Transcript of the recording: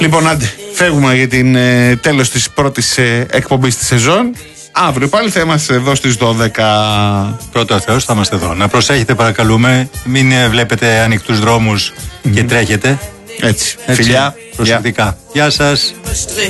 Λοιπόν, άντε, φεύγουμε για την τέλος της πρώτης εκπομπής της σεζόν. Αύριο πάλι θα είμαστε εδώ στις 12. Πρώτο Θεός θα είμαστε εδώ. Να προσέχετε παρακαλούμε, μην βλέπετε ανοιχτούς δρόμους και τρέχετε. Έτσι. Φιλιά. Προσεκτικά. Γεια σας.